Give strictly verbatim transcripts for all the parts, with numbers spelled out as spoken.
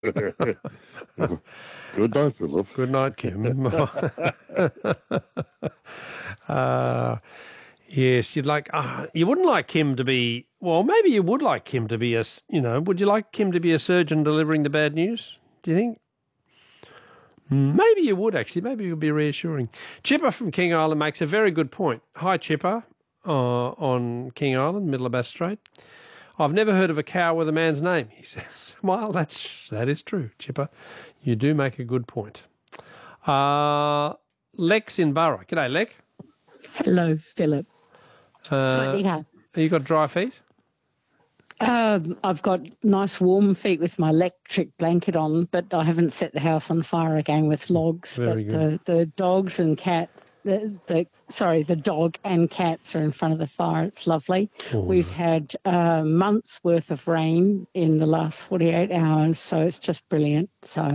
Good night, Philip. Good night, Kim. uh, yes, you'd like. Uh, you wouldn't like Kim to be. Well, maybe you would like Kim to be a. You know, would you like Kim to be a surgeon delivering the bad news? Do you think? Maybe you would actually. Maybe it would be reassuring. Chipper from King Island makes a very good point. Hi, Chipper, uh, on King Island, Middle of Bass Strait. I've never heard of a cow with a man's name, he says. Well, that's that is true, Chipper. You do make a good point. Uh, Lex in Burra. G'day, Lex. Hello, Philip. Uh, you got dry feet? Um, I've got nice warm feet with my electric blanket on, but I haven't set the house on fire again with logs. Very but good. The, the dogs and cat, the, the sorry, the dog and cats are in front of the fire. It's lovely. Oh. We've had uh, months worth of rain in the last forty-eight hours, so it's just brilliant. So,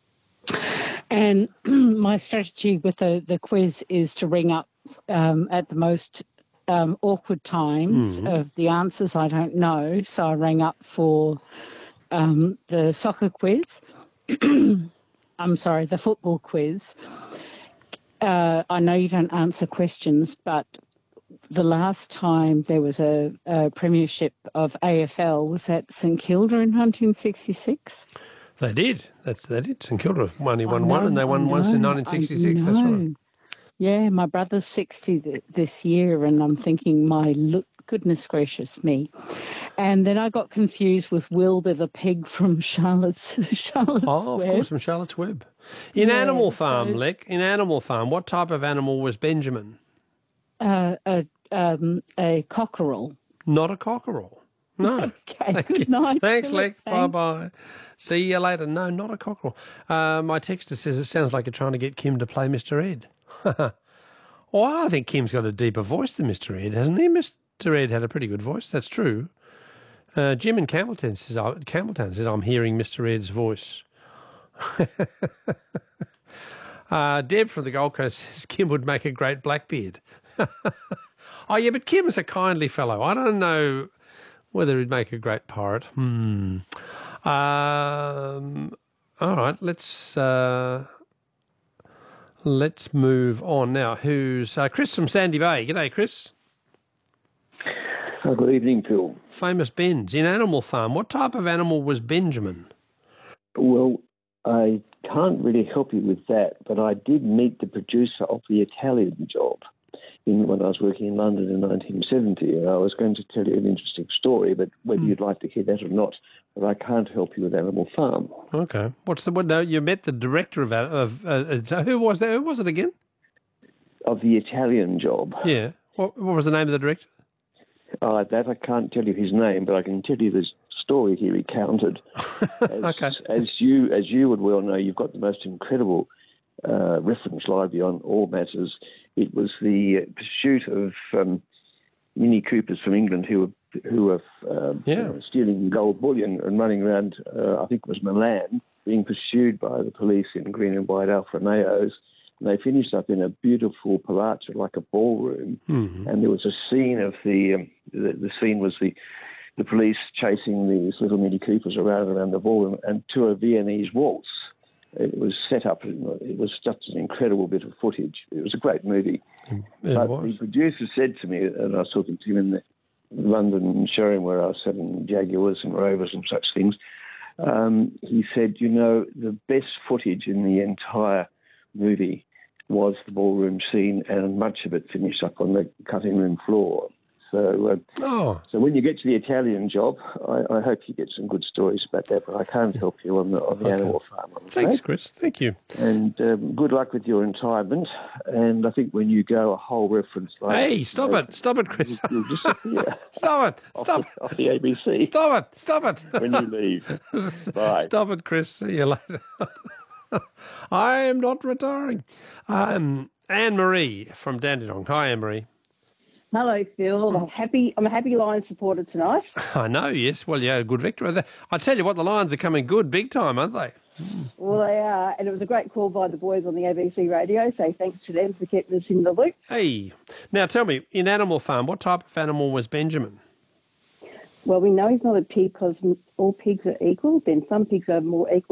and my strategy with the, the quiz is to ring up um, at the most Um, awkward times Mm. of the answers I don't know. So I rang up for um, the soccer quiz. I'm sorry, the football quiz. Uh, I know you don't answer questions, but the last time there was a, a premiership of A F L was at St Kilda in nineteen sixty-six. They did. That's they did. St Kilda only won I one, know, and they won I once in know, nineteen I sixty-six. That's right. know. Yeah, my brother's sixty th- this year, and I'm thinking, my look, goodness gracious me. And then I got confused with Wilbur the pig from Charlotte's, Charlotte's Oh, of Web. course, from Charlotte's Web. In Yeah, Animal Farm, so- Leck, in Animal Farm, what type of animal was Benjamin? Uh, a, um, a cockerel. Not a cockerel. No. Okay, Thank good you. night, Thanks, Philip. Leck. Thanks. Bye-bye. See you later. No, not a cockerel. Uh, my texter says it sounds like you're trying to get Kim to play Mister Ed. Well, I think Kim's got a deeper voice than Mister Ed, hasn't he? Mister Ed had a pretty good voice. That's true. Uh, Jim in Campbelltown says, uh, Campbelltown says, I'm hearing Mister Ed's voice. uh, Deb from the Gold Coast says Kim would make a great Blackbeard. Oh, yeah, but Kim's a kindly fellow. I don't know whether he'd make a great pirate. Hmm. Um, all right, let's... Uh, Let's move on now. Who's uh, Chris from Sandy Bay? G'day, Chris. Oh, good evening, Phil. Famous Ben's in Animal Farm. What type of animal was Benjamin? Well, I can't really help you with that, but I did meet the producer of The Italian Job in, when I was working in London in nineteen seventy, and I was going to tell you an interesting story, but whether mm. you'd like to hear that or not, but I can't help you with Animal Farm. Okay. What's the what? No, you met the director of of uh, uh, who was that? Who was it again? Of The Italian Job. Yeah. What, what was the name of the director? Uh, that I can't tell you his name, but I can tell you the story he recounted. As, okay. As you as you would well know, you've got the most incredible uh, reference library on all matters. It was the pursuit of um, Mini Coopers from England who were who were um, yeah. you know, stealing gold bullion and running around, uh, I think it was Milan, being pursued by the police in green and white Alfa Romeos. And they finished up in a beautiful palazzo, like a ballroom. Mm-hmm. And there was a scene of the, um, the, the scene was the, the police chasing these little Mini Coopers around around the ballroom and to a Viennese waltz. It was set up, it was just an incredible bit of footage. It was a great movie. It but was. the producer said to me, and I was talking to him in the London showroom where I was selling Jaguars and Rovers and such things, um, he said, you know, the best footage in the entire movie was the ballroom scene, and much of it finished up on the cutting room floor. So, uh, oh. so when you get to The Italian Job, I, I hope you get some good stories about that, but I can't help you on the, on the okay. Animal Farm. I'm Thanks, afraid. Chris. Thank you. And um, good luck with your retirement. And I think when you go, a whole reference like... Hey, stop it. Stop it, Chris. You'll disappear. Stop it. Stop it. Off the A B C. Stop it. Stop it. When you leave. Bye. Stop it, Chris. See you later. I am not retiring. Um, Anne-Marie from Dandenong. Hi, Anne-Marie. Hello, Phil. I'm happy. I'm a happy Lions supporter tonight. I know, yes. Well, yeah, a good victory. I tell you what, the Lions are coming good big time, aren't they? Well, they are, and it was a great call by the boys on the A B C radio, so thanks to them for keeping us in the loop. Hey, now tell me, in Animal Farm, what type of animal was Benjamin? Well, we know he's not a pig because all pigs are equal. Then some pigs are more equal